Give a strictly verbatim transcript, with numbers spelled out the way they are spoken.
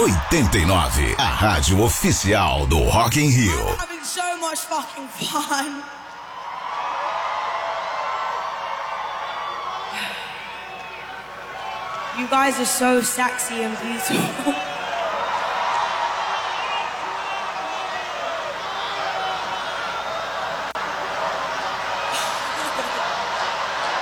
oitenta e nove, a rádio oficial do Rock in Rio. I'm having so much fucking fun. You guys are so sexy and beautiful.